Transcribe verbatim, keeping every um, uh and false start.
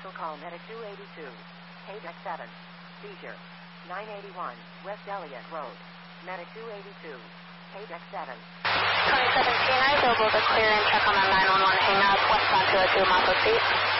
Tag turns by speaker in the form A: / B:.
A: Special call Medic two eighty-two. Paydeck seven. Seizure. nine eighty-one West Elliott Road. Medic two eighty-two. Paydeck seven.
B: twenty-seven K nine, available to clear and check on the nine one one hang up westbound two oh two Moscow Street.